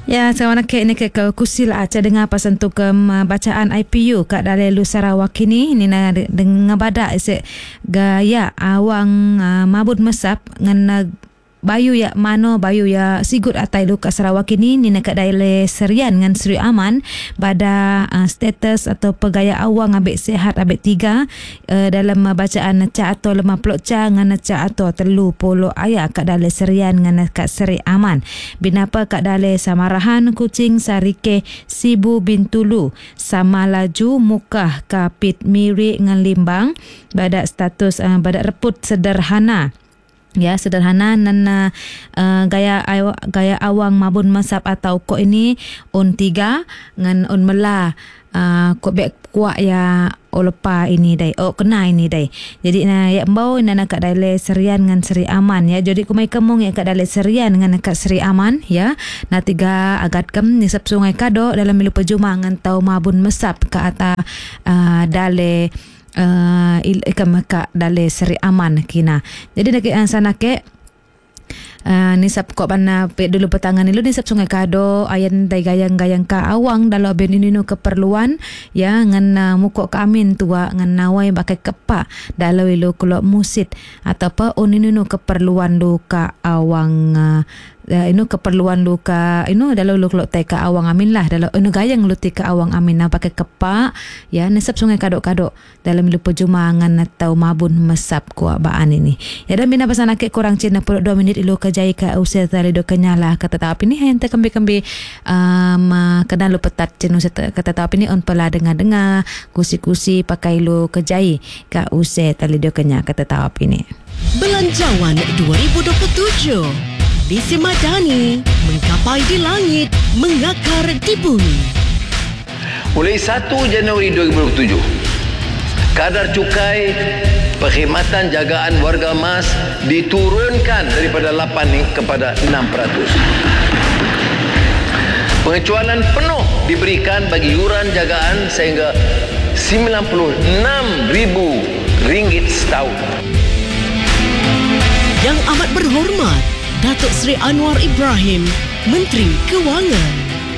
Ya, sekarang ini ke kusil aca dengar pasal tu ke bacaan IPU kat dalam Lu Sarawak ini na dengan badak gaya awang mabud mesap ngan bayu ya mano bayu ya sigut atai lu kat Sarawak ini ni kat daerah Serian dengan Seri Aman pada status atau pegaya awang abek sihat abek 3 dalam bacaan ca atau 50 ca dengan ca atau 30 ayat kat daerah Serian dengan kat Seri Aman binapa kat daerah Samarahan Kucing Sarike Sibu Bintulu sama laju mukah kapit miri dengan limbang pada status pada reput sederhana. Ya, sederhana dan gaya awang mabun masap atau kok ini on 3 ngan on mela kok bek kuat ya olepa ini dai kena ini dai jadi ya mbau nak kat daerah Serian ngan Seri Aman ya jadi kumai kemung ya kat daerah Serian ngan kat Seri Aman ya na 3 agat kem nisap sungai kado dalam milu pejuma ngan tau mabun mesap ke ata daerah maka dale Seri Aman kina jadi nak sana ke nisap kok bana pe dulu petangan ni lu nisap sungai kado ayan dai gayang-gayang ka awang dalam ben ini keperluan ya ngan mukok kamin tua ngan nawai pakai kepa dalam lu kelok musit atau apa ini keperluan lu ka awang inu keperluan lu ka inu dalam lu kelok tai ka awang amin lah dalam inu gayang lu ti ka awang amin na pakai kepa ya nisap sungai kado-kado dalam lu pejumangan atau mabun mesap kuat baan ini ya dan bina pasal nak kurang cina 2 minit ilu kejai ka usia tali do kenyala kata tapi ni hente kembi kena lu petat cina kata tapi ni on pela dengar kusi-kusi pakai lu kejai ka usia tali do kenyala kata tapi ni Belanjawan 2027 Visi Madani mengkapai di langit, mengakar di bumi. Mulai 1 Januari 2027, kadar cukai perkhidmatan jagaan warga mas diturunkan daripada 8 kepada 6%. Pengecualian penuh diberikan bagi yuran jagaan sehingga RM96,000 setahun. Yang amat berhormat Datuk Seri Anwar Ibrahim, Menteri Kewangan.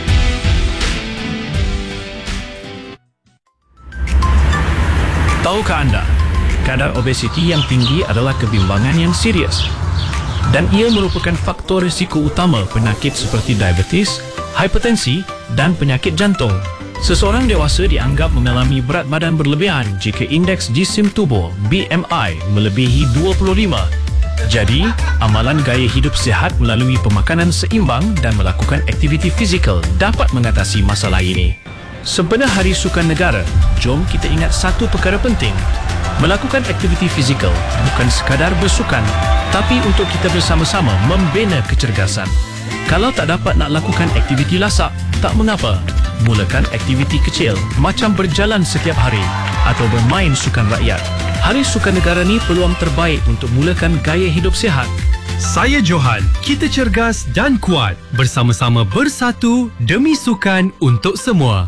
Tahukah anda, kadar obesiti yang tinggi adalah kebimbangan yang serius dan ia merupakan faktor risiko utama penyakit seperti diabetes, hipertensi dan penyakit jantung. Seseorang dewasa dianggap mengalami berat badan berlebihan jika indeks jisim tubuh BMI melebihi 25. Jadi, amalan gaya hidup sihat melalui pemakanan seimbang dan melakukan aktiviti fizikal dapat mengatasi masalah ini. Sempena Hari Sukan Negara, jom kita ingat satu perkara penting. Melakukan aktiviti fizikal bukan sekadar bersukan, tapi untuk kita bersama-sama membina kecergasan. Kalau tak dapat nak lakukan aktiviti lasak, tak mengapa. Mulakan aktiviti kecil macam berjalan setiap hari atau bermain sukan rakyat. Hari Sukan Negara ni peluang terbaik untuk mulakan gaya hidup sihat. Saya Johan, kita cergas dan kuat. Bersama-sama bersatu demi sukan untuk semua.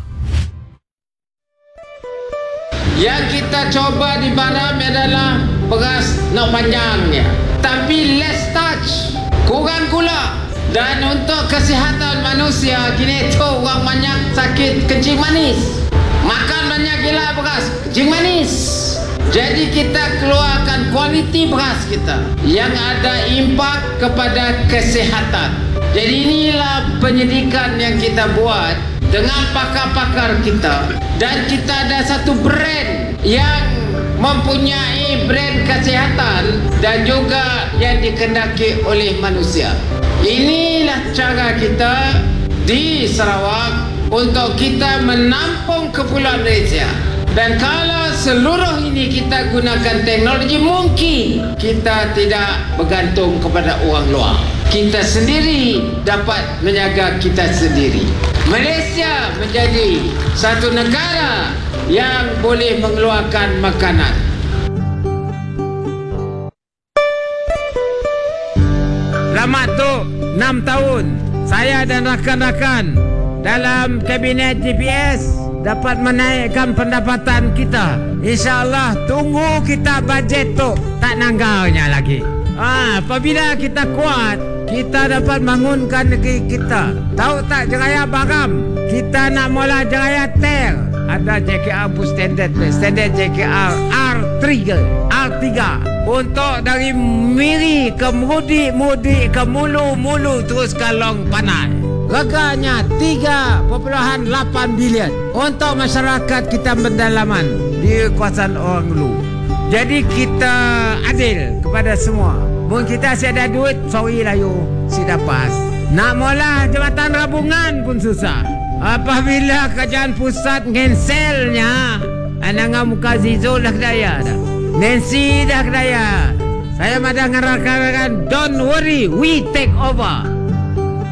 Yang kita coba di Baram adalah beras nak panjangnya. Tapi less touch, kurang gula. Dan untuk kesihatan manusia, kini tu orang banyak sakit kencing manis. Makan banyak gila beras, kencing manis. Jadi kita keluarkan kualiti beras kita yang ada impak kepada kesihatan. Jadi inilah penyidikan yang kita buat dengan pakar-pakar kita. Dan kita ada satu brand yang mempunyai brand kesihatan dan juga yang dikendaki oleh manusia. Inilah cara kita di Sarawak untuk kita menampung Kepulauan Malaysia. Dan kalau seluruh ini kita gunakan teknologi, mungkin kita tidak bergantung kepada orang luar. Kita sendiri dapat menjaga kita sendiri. Malaysia menjadi satu negara yang boleh mengeluarkan makanan. Selamat tu 6 tahun saya dan rakan-rakan dalam Kabinet TPS dapat menaikkan pendapatan kita. InsyaAllah tunggu kita bajet tu tak nanggaunya lagi. Apabila kita kuat, kita dapat bangunkan negeri kita. Tahu tak Jeraya Bagam? Kita nak mula Jeraya Ter. Ada JKR bus standard JKR R3 untuk dari Miri ke Mudi ke Mulu terus ke Long Panai. Reganya 3.8 bilion untuk masyarakat kita pendalaman di kawasan Orang Ulu. Jadi kita adil kepada semua. Mungkin kita si ada duit, sorry lah you, si dapat. Nak mula Jabatan Rabungan pun susah. Apabila kerajaan pusat ngenselnya, ananga muka Zizul dah kedaya dah. Nancy dah kedaya. Saya madah ngarahkan, don't worry, we take over.